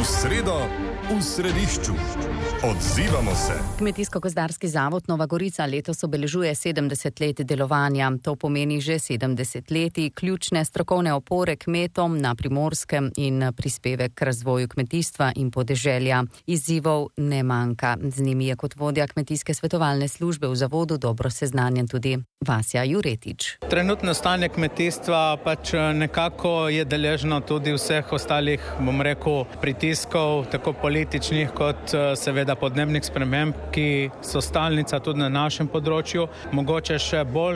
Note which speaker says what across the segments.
Speaker 1: V sredo v središču. Odzivamo se.
Speaker 2: Kmetijsko-gozdarski zavod Nova Gorica letos obeležuje 70 let delovanja. To pomeni že 70 letij ključne strokovne opore kmetom na Primorskem in prispevek k razvoju kmetijstva in podeželja. Izzivov ne manjka. Z njimi je kot vodja kmetijske svetovalne službe v zavodu dobro seznanjen tudi Vasja Juretič.
Speaker 3: Trenutno stanje kmetijstva pač nekako je deležno tudi vseh ostalih, pritiskov, tako političnih kot seveda podnebnih sprememb, ki so stalnica tudi na našem področju, mogoče še bolj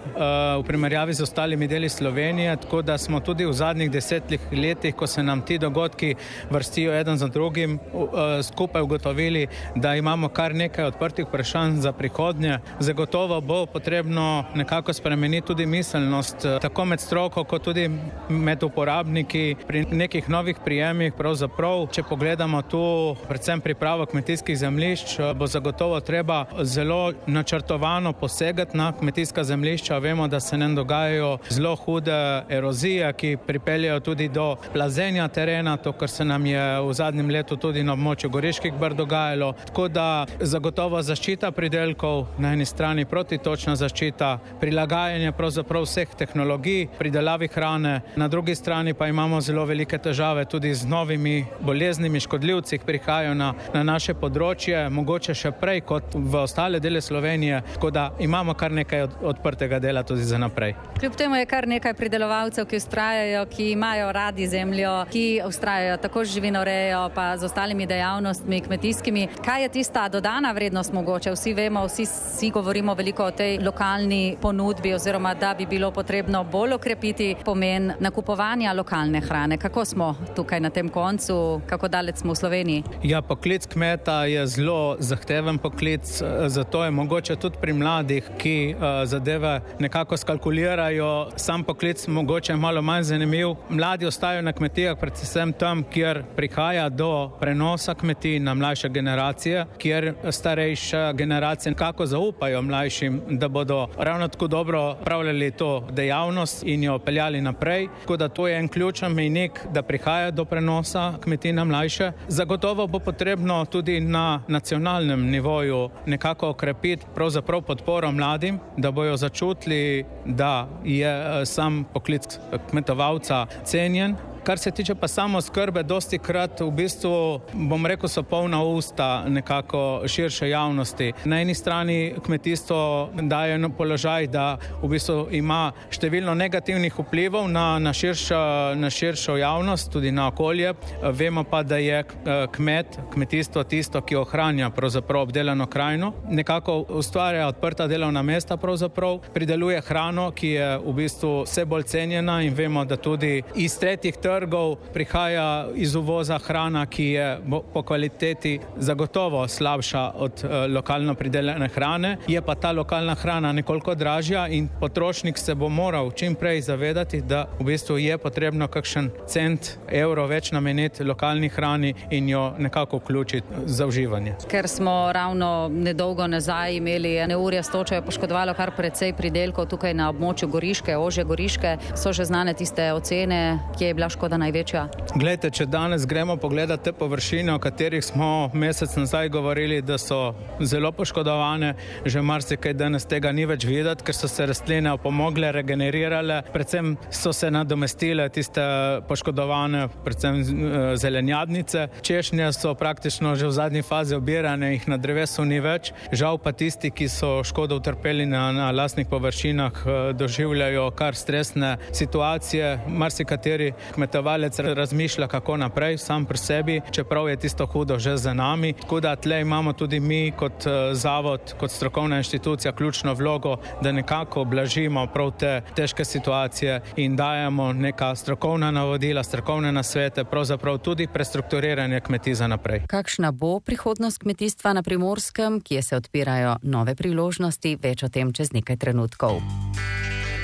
Speaker 3: v primerjavi z ostalimi deli Slovenije, tako da smo tudi v zadnjih 10 letih, ko se nam ti dogodki vrstijo eden za drugim, skupaj ugotovili, da imamo kar nekaj odprtih vprašanj za prihodnje. Zagotovo bo potrebno nekako spremeniti tudi miselnost, tako med stroko, kot tudi med uporabniki pri nekih novih prijemih. Pravzaprav, če pogledamo tu predvsem pripravo kmetijskih zemljišč, bo zagotovo treba zelo načrtovano posegati na kmetijska zemljišča. Vemo, da se nam dogajajo zelo hude erozije, ki pripeljajo tudi do plazenja terena, to, kar se nam je v zadnjem letu tudi na območju Goriških brd dogajalo. Tako da zagotovo zaščita pridelkov, na eni strani protitočna zaščita, prilagajanje pravzaprav vseh tehnologij, pridelavi hrane, na drugi strani pa imamo zelo velike težave tudi z novimi boleznimi, škodljivci, ki prihajajo na naše področje, mogoče še prej kot v ostale dele Slovenije, tako da imamo kar nekaj odprtega dela tudi za naprej.
Speaker 4: Kljub temu je kar nekaj pridelovalcev, ki vztrajajo, ki imajo radi zemljo, ki vztrajajo tako z živinorejo, pa z ostalimi dejavnostmi kmetijskimi. Kaj je tista dodana vrednost mogoče? Vsi vemo, vsi govorimo veliko o tej lokalni ponudbi, oziroma da bi bilo potrebno bolj okrepiti pomen nakupovanja lokalne hrane. Kako smo tukaj na tem koncu? Kako daleč smo v Sloveniji?
Speaker 3: Ja, poklic kmeta je zelo zahteven poklic, zato je mogoče tudi pri mladih, ki zadeve nekako skalkulirajo, sam poklic mogoče malo manj zanimiv. Mladi ostajajo na kmetijah predvsem tam, kjer prihaja do prenosa kmetij na mlajše generacije, kjer starejša generacija nekako zaupajo mlajšim, da bodo ravno tako dobro pravljali to dejavnost in jo peljali naprej. Tako da to je en ključen mejnik, da prihaja do prenosa kmetij na mlajše. Zagotovo bo potrebno tudi na nacionalnem nivoju nekako okrepiti pravzaprav podporo mladim, da bojo začutili, da je sam poklic kmetovalca cenjen. Kar se tiče pa samo skrbe, dosti krat v bistvu, so polna usta nekako širše javnosti. Na eni strani kmetijstvo daje na položaj, da v bistvu ima številno negativnih vplivov na širšo javnost, tudi na okolje. Vemo pa, da je kmetijstvo tisto, ki ohranja pravzaprav obdelano krajino, nekako ustvarja odprta delovna mesta, pravzaprav prideluje hrano, ki je v bistvu vse bolj cenjena, in vemo, da tudi iz tretjih trgov prihaja iz uvoza hrana, ki je po kvaliteti zagotovo slabša od lokalno pridelane hrane. Je pa ta lokalna hrana nekoliko dražja in potrošnik se bo moral čim prej zavedati, da v bistvu je potrebno kakšen cent, evro več nameniti lokalni hrani in jo nekako vključiti za uživanje.
Speaker 4: Ker smo ravno nedolgo nazaj imeli neurje s točo, je poškodovalo kar precej pridelkov tukaj na območju Goriške, ožje Goriške. So že znane tiste ocene, kje je bila škoda največja?
Speaker 3: Glejte, če danes gremo pogledati te površine, o katerih smo mesec nazaj govorili, da so zelo poškodovane, že marsikaj danes tega ni več videti, ker so se rastline opomogle, regenerirale, predvsem so se nadomestile tiste poškodovane, predvsem zelenjadnice. Češnje so praktično že v zadnji fazi obirane, jih na drevesu ni več. Žal pa tisti, ki so škodo utrpeli na lastnih površinah, doživljajo kar stresne situacije. Marsikateri kmetovalec razmišlja, kako naprej, sam pri sebi, čeprav je tisto hudo že za nami. Tako da tle imamo tudi mi kot zavod, kot strokovna inštitucija ključno vlogo, da nekako blažimo prav te težke situacije in dajemo neka strokovna navodila, strokovne nasvete, pravzaprav tudi prestrukturiranje kmetij za naprej.
Speaker 2: Kakšna bo prihodnost kmetijstva na Primorskem, kje se odpirajo nove priložnosti, več o tem čez nekaj trenutkov.